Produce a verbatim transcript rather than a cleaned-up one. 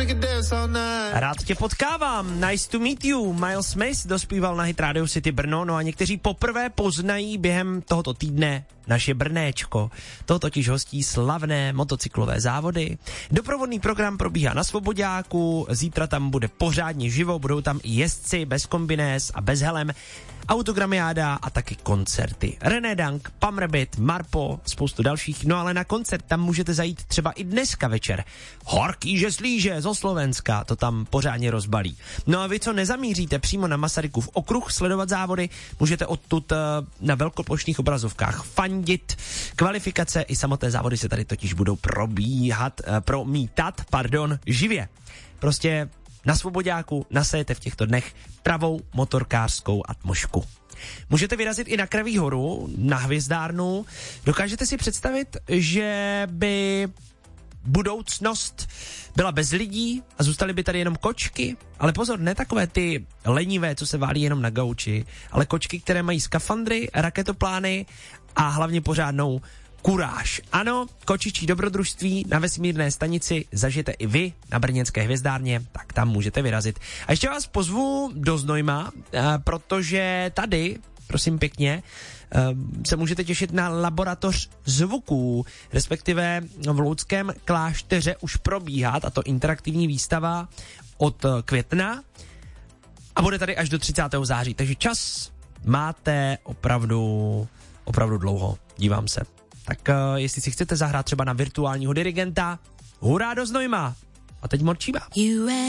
Rád tě potkávám, nice to meet you. Miles Smith dospíval na hit Radio City Brno, no a někteří poprvé poznají během tohoto týdne naše Brnéčko. To totiž hostí slavné motocyklové závody. Doprovodný program probíhá na Svoboďáku, zítra tam bude pořádně živo, budou tam i jezdci bez kombinés a bez helem, autogramiáda a taky koncerty. René Dank, Pam Rabbit, Marpo, spoustu dalších, no ale na koncert tam můžete zajít třeba i dneska večer. Horký že slíže zo Slovenska, to tam pořádně rozbalí. No a vy, co nezamíříte přímo na Masarykův okruh sledovat závody, můžete odtud uh, na velkoplošných obrazovkách fandit. Kvalifikace i samotné závody se tady totiž budou probíhat, uh, promítat, pardon, živě. Prostě na Svoboďáku nasejete v těchto dnech pravou motorkářskou atmošku. Můžete vyrazit i na Kraví horu, na Hvězdárnu. Dokážete si představit, že by budoucnost byla bez lidí a zůstaly by tady jenom kočky? Ale pozor, ne takové ty lenivé, co se válí jenom na gauči, ale kočky, které mají skafandry, raketoplány a hlavně pořádnou kuráž. Ano, kočičí dobrodružství na vesmírné stanici zažijete i vy na brněnské Hvězdárně, tak tam můžete vyrazit. A ještě vás pozvu do Znojma, protože tady, prosím pěkně, se můžete těšit na laboratoř zvuků, respektive v Loudském klášteře už probíhá tato interaktivní výstava od května a bude tady až do třicátého září, takže čas máte opravdu, opravdu dlouho, dívám se. Tak uh, jestli si chcete zahrát třeba na virtuálního dirigenta, hurá do Znojma! A teď morčíba.